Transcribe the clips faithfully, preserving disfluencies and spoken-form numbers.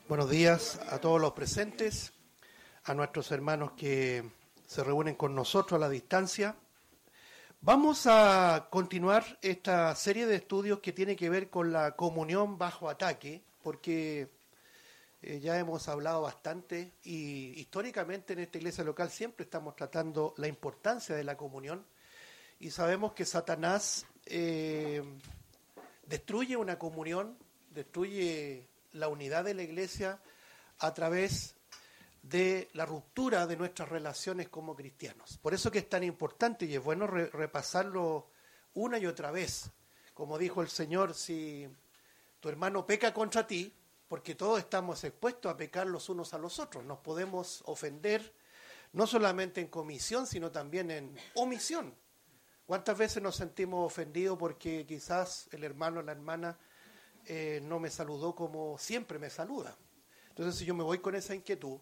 Buenos días a todos los presentes, a nuestros hermanos que se reúnen con nosotros a la distancia. Vamos a continuar esta serie de estudios que tiene que ver con la comunión bajo ataque, porque eh, ya hemos hablado bastante y históricamente en esta iglesia local siempre estamos tratando la importancia de la comunión y sabemos que Satanás eh, destruye una comunión, destruye la unidad de la iglesia a través de la ruptura de nuestras relaciones como cristianos. Por eso que es tan importante y es bueno re repasarlo una y otra vez. Como dijo el Señor, si tu hermano peca contra ti, porque todos estamos expuestos a pecar los unos a los otros, nos podemos ofender no solamente en comisión, sino también en omisión. ¿Cuántas veces nos sentimos ofendidos porque quizás el hermano o la hermana Eh, no me saludó como siempre me saluda? Entonces, si yo me voy con esa inquietud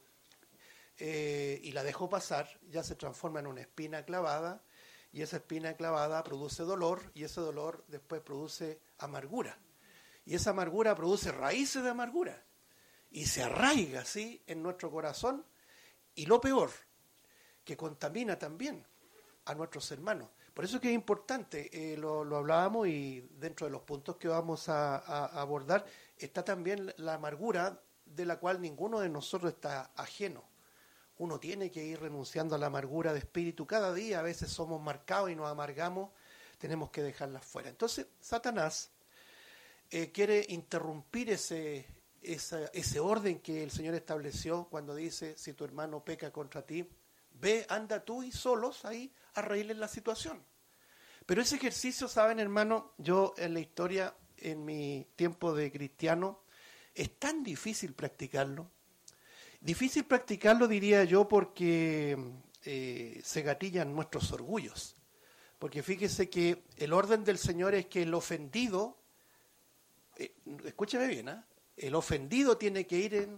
eh, y la dejo pasar, ya se transforma en una espina clavada, y esa espina clavada produce dolor, y ese dolor después produce amargura. Y esa amargura produce raíces de amargura, y se arraiga así en nuestro corazón, y lo peor, que contamina también a nuestros hermanos. Por eso que es importante, eh, lo, lo hablábamos y dentro de los puntos que vamos a, a, a abordar está también la amargura de la cual ninguno de nosotros está ajeno. Uno tiene que ir renunciando a la amargura de espíritu cada día. A veces somos marcados y nos amargamos, tenemos que dejarla fuera. Entonces Satanás eh, quiere interrumpir ese, esa, ese orden que el Señor estableció cuando dice, si tu hermano peca contra ti, ve, anda tú y solos ahí a arreglen la situación. Pero ese ejercicio, ¿saben, hermano? Yo en la historia, en mi tiempo de cristiano, es tan difícil practicarlo. Difícil practicarlo, diría yo, porque eh, se gatillan nuestros orgullos. Porque fíjese que el orden del Señor es que el ofendido, eh, escúcheme bien, ¿eh? el ofendido tiene que ir en,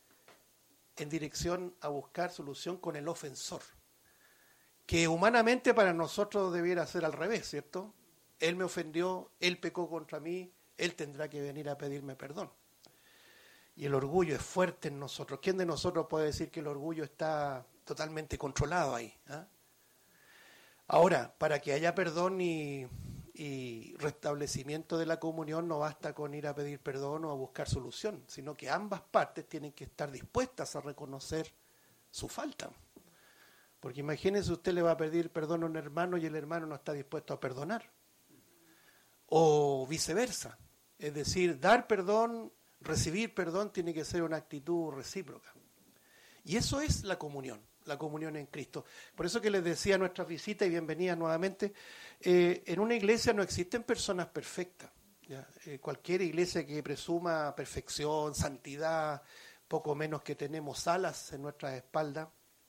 en dirección a buscar solución con el ofensor. Que humanamente para nosotros debiera ser al revés, ¿cierto? Él me ofendió, él pecó contra mí, él tendrá que venir a pedirme perdón. Y el orgullo es fuerte en nosotros. ¿Quién de nosotros puede decir que el orgullo está totalmente controlado ahí? ¿eh? Ahora, para que haya perdón y, y restablecimiento de la comunión, no basta con ir a pedir perdón o a buscar solución, sino que ambas partes tienen que estar dispuestas a reconocer su falta. Porque imagínense, usted le va a pedir perdón a un hermano y el hermano no está dispuesto a perdonar. O viceversa. Es decir, dar perdón, recibir perdón tiene que ser una actitud recíproca. Y eso es la comunión, la comunión en Cristo. Por eso que les decía a nuestras visitas y bienvenidas nuevamente, eh, en una iglesia no existen personas perfectas. ¿ya? Eh, cualquier iglesia que presuma perfección, santidad, poco menos que tenemos alas en nuestras espaldas,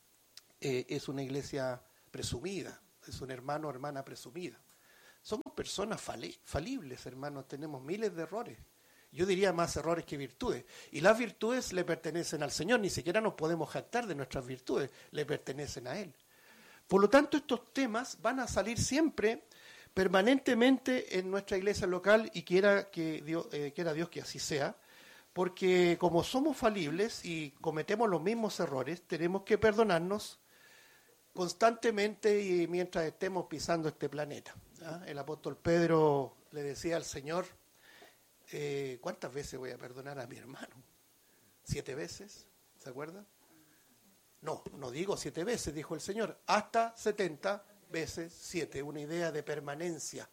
Eh, es una iglesia presumida, es un hermano o hermana presumida. Somos personas fali falibles, hermanos, tenemos miles de errores. Yo diría más errores que virtudes. Y las virtudes le pertenecen al Señor, ni siquiera nos podemos jactar de nuestras virtudes, le pertenecen a Él. Por lo tanto, estos temas van a salir siempre, permanentemente en nuestra iglesia local y quiera que Dios, eh, quiera Dios que así sea, porque como somos falibles y cometemos los mismos errores, tenemos que perdonarnos constantemente y mientras estemos pisando este planeta. ¿ah? El apóstol Pedro le decía al Señor, eh, ¿cuántas veces voy a perdonar a mi hermano? ¿Siete veces? ¿Se acuerda? No, no digo siete veces, dijo el Señor, hasta setenta veces siete, una idea de permanencia.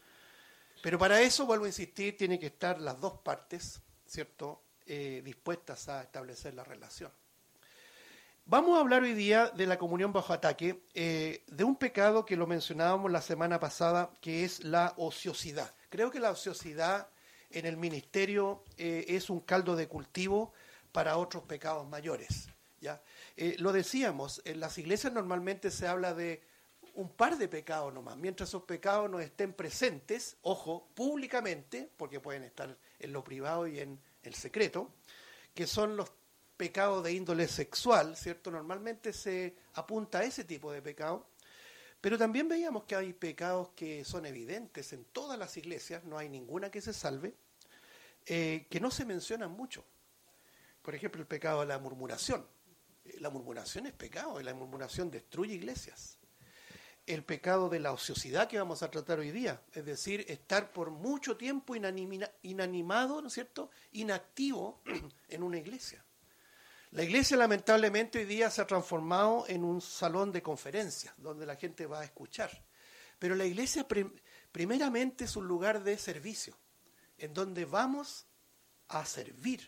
Pero para eso, vuelvo a insistir, tiene que estar las dos partes, ¿cierto?, eh, dispuestas a establecer la relación. Vamos a hablar hoy día de la comunión bajo ataque, eh, de un pecado que lo mencionábamos la semana pasada, que es la ociosidad. Creo que la ociosidad en el ministerio eh, es un caldo de cultivo para otros pecados mayores. ¿ya? Eh, lo decíamos, en las iglesias normalmente se habla de un par de pecados nomás, mientras esos pecados no estén presentes, ojo, públicamente, porque pueden estar en lo privado y en el secreto, que son los pecados de índole sexual, ¿cierto? Normalmente se apunta a ese tipo de pecado, pero también veíamos que hay pecados que son evidentes en todas las iglesias, no hay ninguna que se salve, eh, que no se mencionan mucho. por ejemplo, el pecado de la murmuración. La murmuración es pecado, y la murmuración destruye iglesias. El pecado de la ociosidad que vamos a tratar hoy día, es decir, estar por mucho tiempo inanima, inanimado, ¿no es cierto?, inactivo en una iglesia. La iglesia lamentablemente hoy día se ha transformado en un salón de conferencias, donde la gente va a escuchar. Pero la iglesia prim- primeramente es un lugar de servicio, en donde vamos a servir.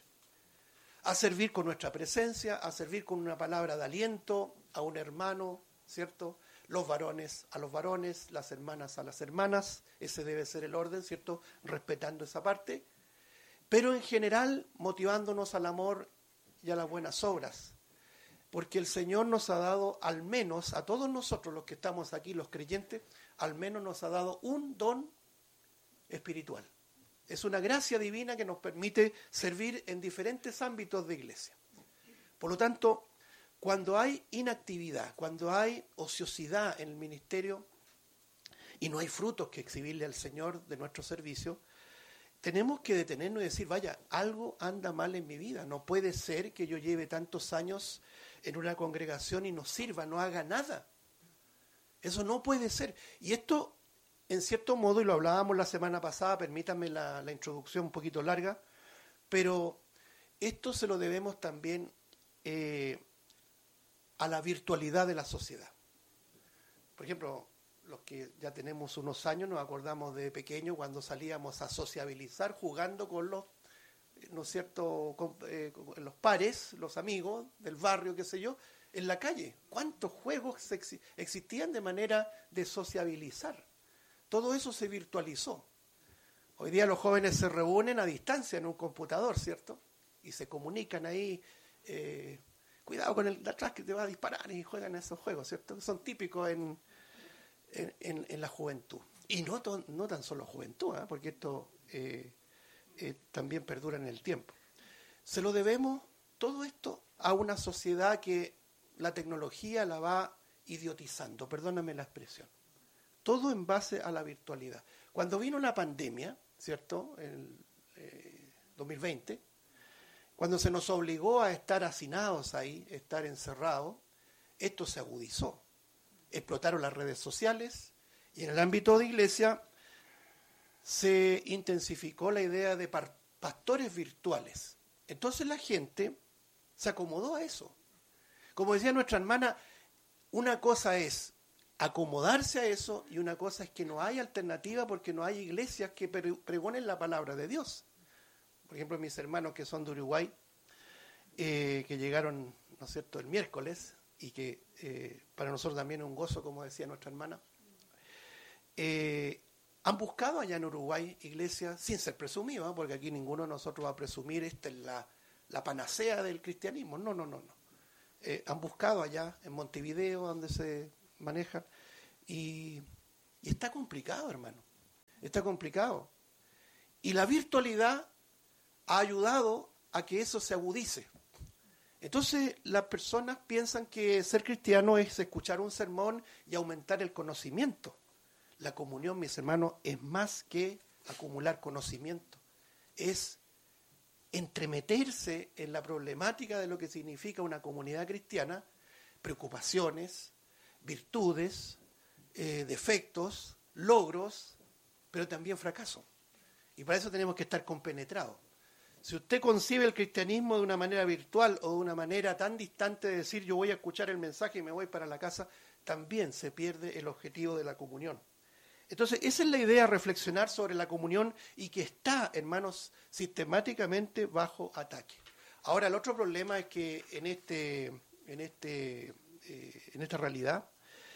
A servir con nuestra presencia, a servir con una palabra de aliento a un hermano, ¿cierto?, los varones a los varones, las hermanas a las hermanas, ese debe ser el orden, ¿cierto?, respetando esa parte, pero en general motivándonos al amor y a las buenas obras, porque el Señor nos ha dado, al menos a todos nosotros los que estamos aquí, los creyentes, al menos nos ha dado un don espiritual. Es una gracia divina que nos permite servir en diferentes ámbitos de iglesia. Por lo tanto, cuando hay inactividad, cuando hay ociosidad en el ministerio y no hay frutos que exhibirle al Señor de nuestro servicio, tenemos que detenernos y decir, vaya, algo anda mal en mi vida. No puede ser que yo lleve tantos años en una congregación y no sirva, no haga nada. Eso no puede ser. Y esto, en cierto modo, y lo hablábamos la semana pasada, permítanme la, la introducción un poquito larga, pero esto se lo debemos también eh, a la virtualidad de la sociedad. Por ejemplo, los que ya tenemos unos años nos acordamos de pequeño cuando salíamos a sociabilizar jugando con los, ¿no es cierto?, con, eh, con los pares, los amigos del barrio, qué sé yo, en la calle. ¿Cuántos juegos ex- existían de manera de sociabilizar? Todo eso se virtualizó. Hoy día los jóvenes se reúnen a distancia en un computador, ¿cierto? Y se comunican ahí, eh, cuidado con el de atrás que te va a disparar, y juegan esos juegos, ¿cierto? Son típicos en, en, en, en la juventud. Y no, to, no tan solo juventud, ¿eh? Porque esto eh, eh, también perdura en el tiempo. Se lo debemos todo esto a una sociedad que la tecnología la va idiotizando, perdóname la expresión. Todo en base a la virtualidad. Cuando vino la pandemia, ¿cierto?, en el eh, dos mil veinte, cuando se nos obligó a estar hacinados ahí, estar encerrados, esto se agudizó. Explotaron las redes sociales y en el ámbito de iglesia se intensificó la idea de par- pastores virtuales. Entonces la gente se acomodó a eso. Como decía nuestra hermana, una cosa es acomodarse a eso y una cosa es que no hay alternativa porque no hay iglesias que pre- pregonen la palabra de Dios. Por ejemplo, mis hermanos que son de Uruguay, eh, que llegaron, ¿no es cierto?, el miércoles, y que eh, para nosotros también es un gozo, como decía nuestra hermana, eh, han buscado allá en Uruguay iglesias, sin ser presumidos, ¿eh? Porque aquí ninguno de nosotros va a presumir esta es la, la panacea del cristianismo. No, no, no, no. Eh, han buscado allá en Montevideo, donde se manejan, y, y está complicado, hermano. Está complicado. Y la virtualidad ha ayudado a que eso se agudice. Entonces las personas piensan que ser cristiano es escuchar un sermón y aumentar el conocimiento. La comunión, mis hermanos, es más que acumular conocimiento. Es entremeterse en la problemática de lo que significa una comunidad cristiana, preocupaciones, virtudes, eh, defectos, logros, pero también fracaso. Y para eso tenemos que estar compenetrados. Si usted concibe el cristianismo de una manera virtual o de una manera tan distante de decir yo voy a escuchar el mensaje y me voy para la casa, también se pierde el objetivo de la comunión. Entonces, esa es la idea, reflexionar sobre la comunión y que está, hermanos, sistemáticamente bajo ataque. Ahora, el otro problema es que en este, en este, eh, en esta realidad,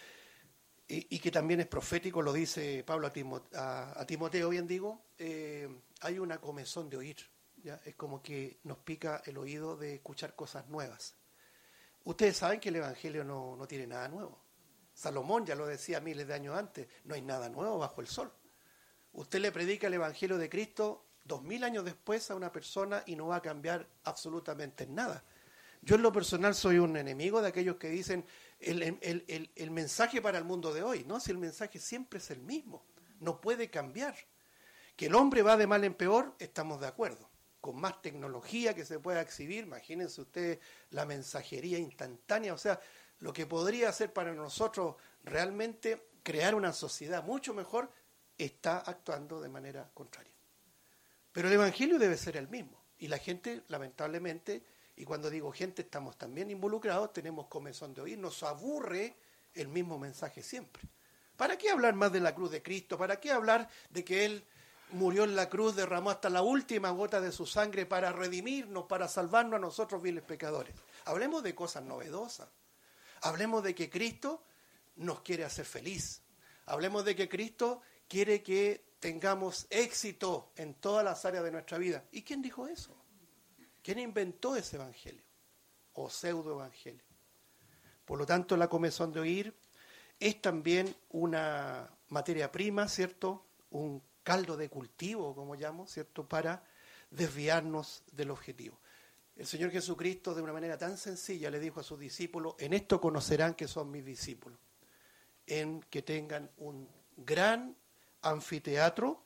y, y que también es profético, lo dice Pablo a, Timoteo, a, a Timoteo bien digo, eh, hay una comezón de oír. ¿Ya? Es como que nos pica el oído de escuchar cosas nuevas. Ustedes saben que el Evangelio no, no tiene nada nuevo. Salomón ya lo decía miles de años antes, no hay nada nuevo bajo el sol. Usted le predica el Evangelio de Cristo dos mil años después a una persona y no va a cambiar absolutamente nada. Yo en lo personal soy un enemigo de aquellos que dicen el, el, el, el mensaje para el mundo de hoy. No, si el mensaje siempre es el mismo, no puede cambiar. Que el hombre va de mal en peor, estamos de acuerdo. con más tecnología que se pueda exhibir. Imagínense ustedes la mensajería instantánea, o sea, lo que podría hacer para nosotros realmente crear una sociedad mucho mejor, está actuando de manera contraria. Pero el Evangelio debe ser el mismo. Y la gente, lamentablemente, y cuando digo gente, estamos también involucrados, tenemos comezón de oír, nos aburre el mismo mensaje siempre. ¿Para qué hablar más de la cruz de Cristo? ¿Para qué hablar de que Él murió en la cruz, derramó hasta la última gota de su sangre para redimirnos, para salvarnos a nosotros viles pecadores? Hablemos de cosas novedosas. Hablemos de que Cristo nos quiere hacer feliz. Hablemos de que Cristo quiere que tengamos éxito en todas las áreas de nuestra vida. ¿Y quién dijo eso? ¿Quién inventó ese evangelio? O pseudo-evangelio. Por lo tanto, la comezón de oír es también una materia prima, ¿cierto? Un caldo de cultivo, como llamo, ¿cierto? Para desviarnos del objetivo. El Señor Jesucristo, de una manera tan sencilla, le dijo a sus discípulos: en esto conocerán que son mis discípulos, en que tengan un gran anfiteatro,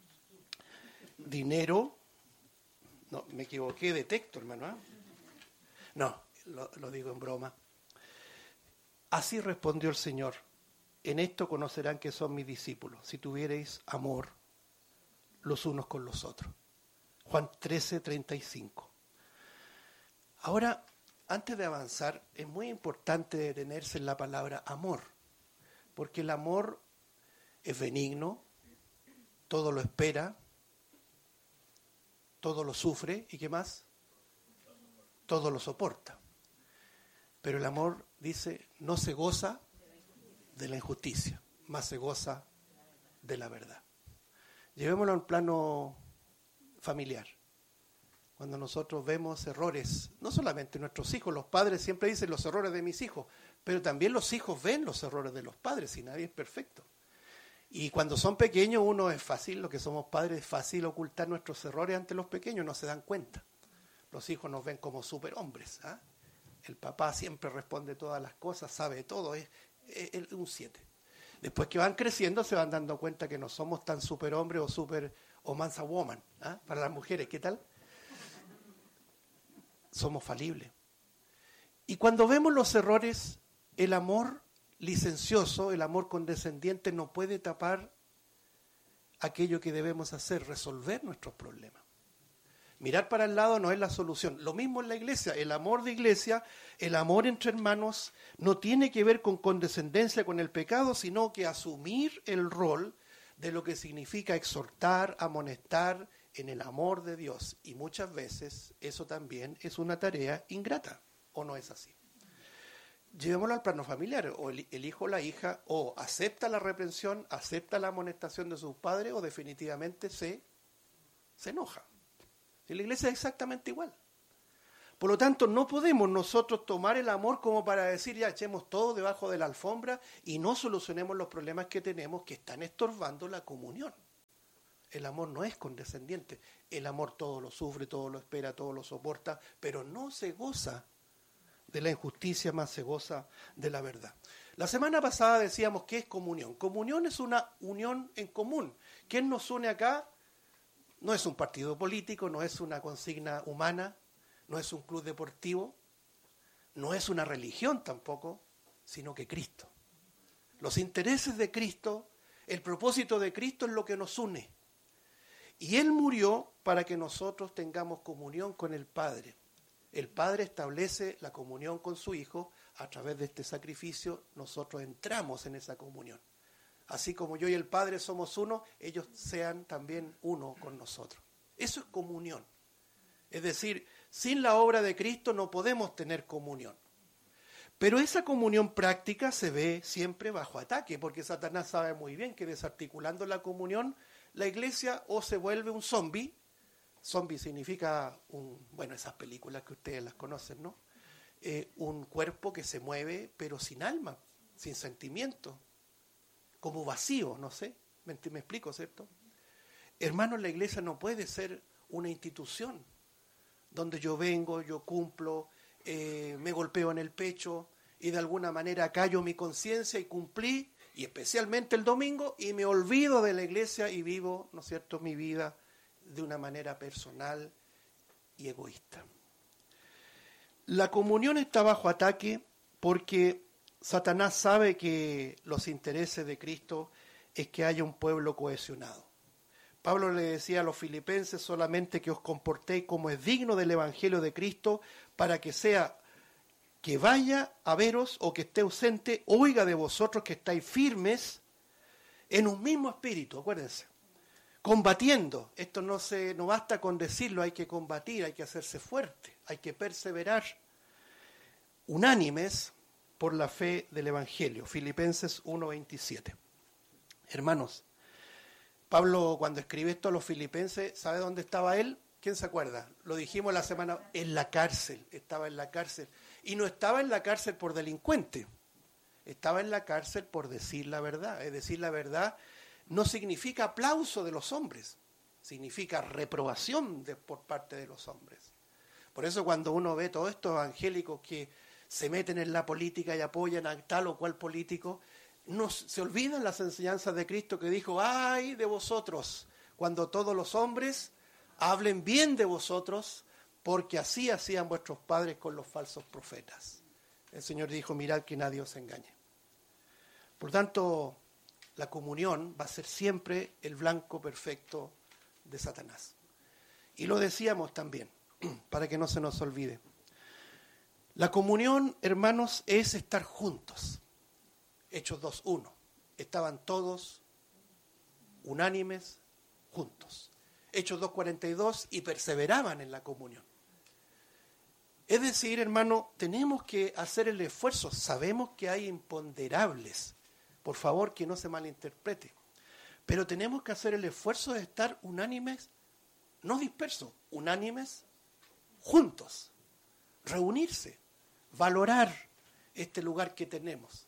dinero. No, me equivoqué de texto, hermano. ¿eh? No, lo, lo digo en broma. Así respondió el Señor: en esto conocerán que son mis discípulos, si tuviereis amor los unos con los otros. Juan trece, treinta y cinco. Ahora, antes de avanzar, es muy importante detenerse en la palabra amor, porque el amor es benigno, todo lo espera, todo lo sufre, ¿y qué más? Todo lo soporta. Pero el amor, dice, no se goza de la injusticia, más se goza de la verdad. Llevémoslo a un plano familiar. Cuando nosotros vemos errores, no solamente nuestros hijos, los padres siempre dicen los errores de mis hijos, pero también los hijos ven los errores de los padres y nadie es perfecto. Y cuando son pequeños, uno es fácil, lo que somos padres, es fácil ocultar nuestros errores ante los pequeños, no se dan cuenta. Los hijos nos ven como superhombres. ¿eh? El papá siempre responde todas las cosas, sabe todo, es, es, es un siete. Después que van creciendo se van dando cuenta que no somos tan superhombres o super o mansa woman. ¿eh? Para las mujeres, ¿qué tal? Somos falibles. Y cuando vemos los errores, el amor licencioso, el amor condescendiente no puede tapar aquello que debemos hacer, resolver nuestros problemas. Mirar para el lado no es la solución. Lo mismo en la iglesia. El amor de iglesia, el amor entre hermanos, no tiene que ver con condescendencia con el pecado, sino que asumir el rol de lo que significa exhortar, amonestar en el amor de Dios. Y muchas veces eso también es una tarea ingrata, ¿o no es así? Llevémoslo al plano familiar, o el, el hijo o la hija o acepta la reprensión, acepta la amonestación de sus padres o definitivamente se, se enoja. En la iglesia es exactamente igual. Por lo tanto, no podemos nosotros tomar el amor como para decir ya echemos todo debajo de la alfombra y no solucionemos los problemas que tenemos que están estorbando la comunión. El amor no es condescendiente. El amor todo lo sufre, todo lo espera, todo lo soporta, pero no se goza de la injusticia, más se goza de la verdad. La semana pasada decíamos que es comunión. Comunión es una unión en común. ¿Quién nos une acá? No es un partido político, no es una consigna humana, no es un club deportivo, no es una religión tampoco, sino que Cristo. Los intereses de Cristo, el propósito de Cristo es lo que nos une. Y Él murió para que nosotros tengamos comunión con el Padre. El Padre establece la comunión con su Hijo. A través de este sacrificio nosotros entramos en esa comunión. Así como yo y el Padre somos uno, ellos sean también uno con nosotros. Eso es comunión. Es decir, sin la obra de Cristo no podemos tener comunión. Pero esa comunión práctica se ve siempre bajo ataque, porque Satanás sabe muy bien que desarticulando la comunión, la iglesia o se vuelve un zombie. Zombie significa, un, bueno, esas películas que ustedes las conocen, ¿no? Eh, un cuerpo que se mueve, pero sin alma, sin sentimiento, como vacío, no sé, me, me explico, ¿cierto? Hermanos, la iglesia no puede ser una institución donde yo vengo, yo cumplo, eh, me golpeo en el pecho y de alguna manera callo mi conciencia y cumplí, y especialmente el domingo, y me olvido de la iglesia y vivo, ¿no es cierto?, mi vida de una manera personal y egoísta. La comunión está bajo ataque porque Satanás sabe que los intereses de Cristo es que haya un pueblo cohesionado. Pablo le decía a los filipenses solamente que os comportéis como es digno del evangelio de Cristo, para que sea que vaya a veros o que esté ausente, oiga de vosotros que estáis firmes en un mismo espíritu, acuérdense, combatiendo. Esto no se, no basta con decirlo, hay que combatir, hay que hacerse fuerte, hay que perseverar, unánimes por la fe del evangelio. Filipenses uno veintisiete. Hermanos, Pablo, cuando escribe esto a los filipenses, ¿sabe dónde estaba él? ¿Quién se acuerda? Lo dijimos la semana, en la cárcel, estaba en la cárcel. Y no estaba en la cárcel por delincuente, estaba en la cárcel por decir la verdad. Es decir, la verdad no significa aplauso de los hombres, significa reprobación de, por parte de los hombres. Por eso cuando uno ve todos estos evangélicos que se meten en la política y apoyan a tal o cual político, no, se olvidan las enseñanzas de Cristo, que dijo: ay de vosotros cuando todos los hombres hablen bien de vosotros, porque así hacían vuestros padres con los falsos profetas. El Señor dijo: mirad que nadie os engañe. Por tanto, la comunión va a ser siempre el blanco perfecto de Satanás. Y lo decíamos también, para que no se nos olvide. La comunión, hermanos, es estar juntos. Hechos dos uno. Estaban todos unánimes juntos. Hechos dos cuarenta y dos, y perseveraban en la comunión. Es decir, hermano, tenemos que hacer el esfuerzo. Sabemos que hay imponderables. Por favor, que no se malinterprete. Pero tenemos que hacer el esfuerzo de estar unánimes, no dispersos, unánimes juntos. Reunirse, valorar este lugar que tenemos.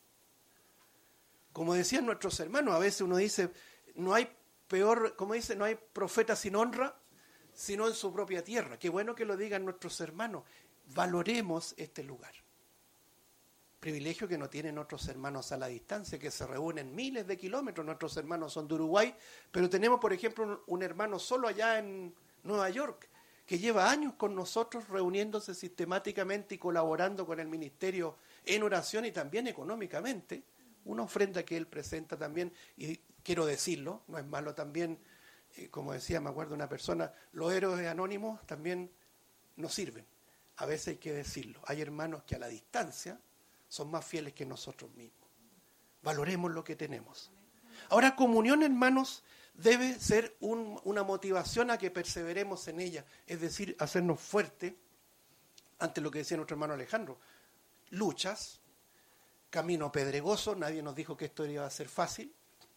Como decían nuestros hermanos, a veces uno dice, no hay peor, como dice, no hay profeta sin honra, sino en su propia tierra. Qué bueno que lo digan nuestros hermanos. Valoremos este lugar. Privilegio que no tienen otros hermanos a la distancia, que se reúnen miles de kilómetros. Nuestros hermanos son de Uruguay, pero tenemos, por ejemplo, un hermano solo allá en Nueva York, que lleva años con nosotros reuniéndose sistemáticamente y colaborando con el ministerio en oración y también económicamente. Una ofrenda que él presenta también, y quiero decirlo, no es malo también, eh, como decía, me acuerdo una persona, los héroes anónimos también nos sirven. A veces hay que decirlo. Hay hermanos que a la distancia son más fieles que nosotros mismos. Valoremos lo que tenemos. Ahora, comunión, hermanos, debe ser un, una motivación a que perseveremos en ella. Es decir, hacernos fuertes ante lo que decía nuestro hermano Alejandro. Luchas, camino pedregoso, nadie nos dijo que esto iba a ser fácil.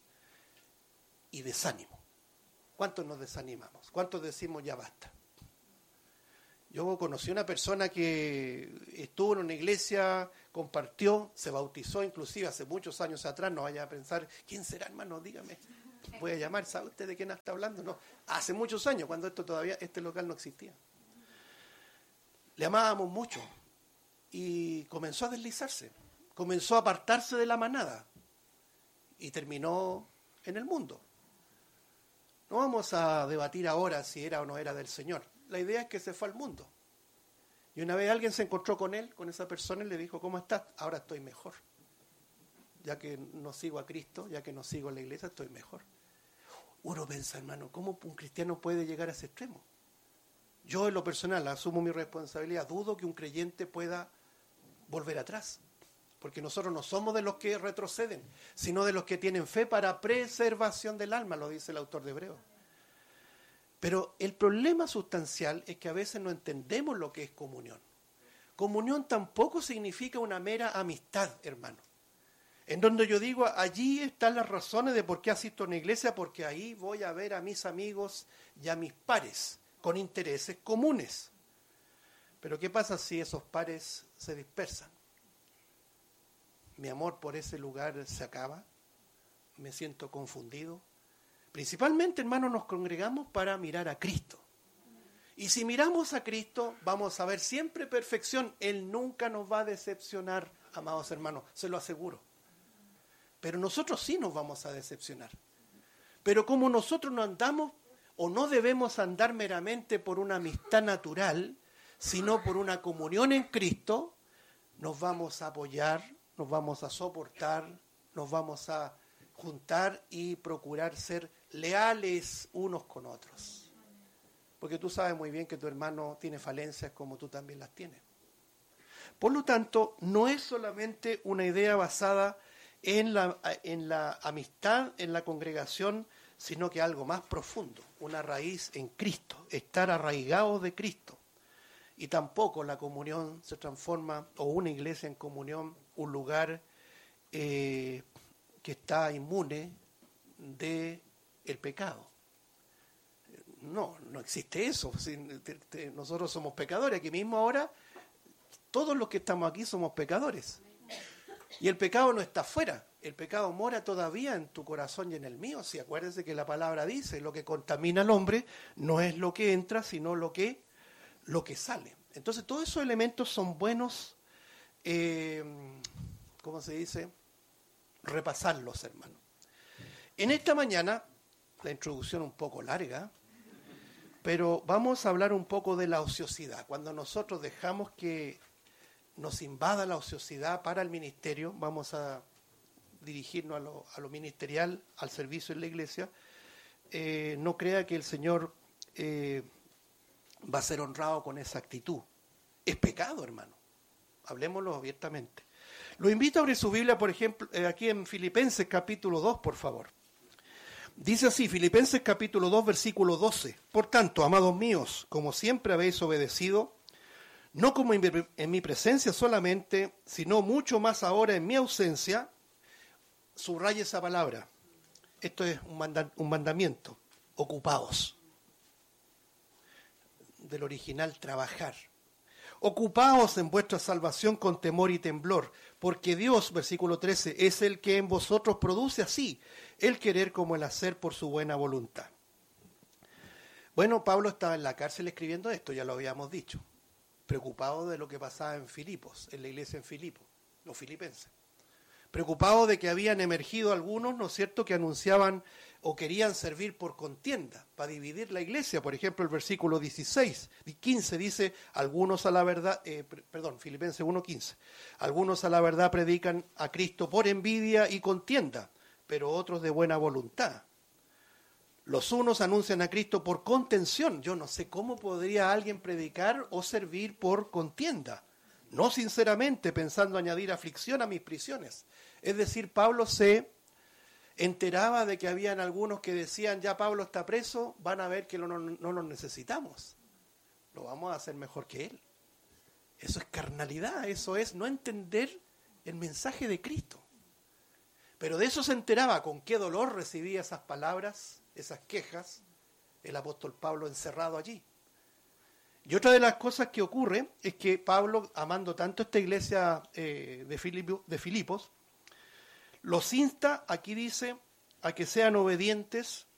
Y desánimo. ¿Cuántos nos desanimamos? ¿Cuántos decimos ya basta? Yo conocí una persona que estuvo en una iglesia, compartió, se bautizó inclusive hace muchos años atrás. No vaya a pensar, ¿quién será, hermano? Dígame. Voy a llamar, ¿sabe usted de quién está hablando? No, hace muchos años, cuando esto todavía, este local no existía. Le amábamos mucho y comenzó a deslizarse, comenzó a apartarse de la manada y terminó en el mundo. No vamos a debatir ahora si era o no era del Señor. La idea es que se fue al mundo. Y una vez alguien se encontró con él, con esa persona, y le dijo: ¿cómo estás? Ahora estoy mejor. Ya que no sigo a Cristo, ya que no sigo a la iglesia, estoy mejor. Uno piensa, hermano, ¿cómo un cristiano puede llegar a ese extremo? Yo, en lo personal, asumo mi responsabilidad. Dudo que un creyente pueda volver atrás. Porque nosotros no somos de los que retroceden, sino de los que tienen fe para preservación del alma, lo dice el autor de Hebreos. Pero el problema sustancial es que a veces no entendemos lo que es comunión. Comunión tampoco significa una mera amistad, hermano. En donde yo digo, allí están las razones de por qué asisto a una iglesia, porque ahí voy a ver a mis amigos y a mis pares con intereses comunes. Pero ¿qué pasa si esos pares se dispersan? Mi amor por ese lugar se acaba, me siento confundido. Principalmente, hermanos, nos congregamos para mirar a Cristo. Y si miramos a Cristo, vamos a ver siempre perfección. Él nunca nos va a decepcionar, amados hermanos, se lo aseguro. Pero nosotros sí nos vamos a decepcionar. Pero como nosotros no andamos o no debemos andar meramente por una amistad natural, sino por una comunión en Cristo. Nos vamos a apoyar, nos vamos a soportar, nos vamos a juntar y procurar ser leales unos con otros. Porque tú sabes muy bien que tu hermano tiene falencias como tú también las tienes. Por lo tanto, no es solamente una idea basada en la, en la amistad, en la congregación, sino que algo más profundo, una raíz en Cristo, estar arraigados de Cristo. Y tampoco la comunión se transforma, o una iglesia en comunión, un lugar eh, que está inmune del pecado. No, no existe eso. Nosotros somos pecadores. Aquí mismo ahora, todos los que estamos aquí somos pecadores. Y el pecado no está afuera. El pecado mora todavía en tu corazón y en el mío. Si acuérdense que la palabra dice, lo que contamina al hombre no es lo que entra, sino lo que, lo que sale. Entonces, todos esos elementos son buenos, eh, ¿cómo se dice? Repasarlos, hermano. En esta mañana, la introducción un poco larga, pero vamos a hablar un poco de la ociosidad. Cuando nosotros dejamos que nos invada la ociosidad para el ministerio, vamos a dirigirnos a lo, a lo ministerial, al servicio en la iglesia, eh, no crea que el Señor eh, va a ser honrado con esa actitud. Es pecado, hermano. Hablemoslo abiertamente. Lo invito a abrir su Biblia, por ejemplo, eh, aquí en Filipenses capítulo dos, por favor. Dice así, Filipenses capítulo dos, versículo doce. Por tanto, amados míos, como siempre habéis obedecido, no como en, en mi presencia solamente, sino mucho más ahora en mi ausencia, subraya esa palabra. Esto es un, manda, un mandamiento. Ocupaos. Del original, trabajar. Ocupaos en vuestra salvación con temor y temblor, porque Dios, versículo trece, es el que en vosotros produce así el querer como el hacer por su buena voluntad. Bueno, Pablo estaba en la cárcel escribiendo esto, ya lo habíamos dicho, preocupado de lo que pasaba en Filipos, en la iglesia en Filipos, los filipenses. Preocupado de que habían emergido algunos, ¿no es cierto?, que anunciaban o querían servir por contienda, para dividir la iglesia. Por ejemplo, el versículo dieciséis, quince dice, algunos a la verdad, eh, perdón, Filipenses uno, quince, algunos a la verdad predican a Cristo por envidia y contienda, pero otros de buena voluntad. Los unos anuncian a Cristo por contención. Yo no sé cómo podría alguien predicar o servir por contienda. No sinceramente, pensando añadir aflicción a mis prisiones. Es decir, Pablo se enteraba de que habían algunos que decían, ya Pablo está preso, van a ver que no, no, no lo necesitamos. Lo vamos a hacer mejor que él. Eso es carnalidad, eso es no entender el mensaje de Cristo. Pero de eso se enteraba, con qué dolor recibía esas palabras, esas quejas, el apóstol Pablo encerrado allí. Y otra de las cosas que ocurre es que Pablo, amando tanto esta iglesia eh, de, Filipo, de Filipos, los insta, aquí dice, a que sean obedientes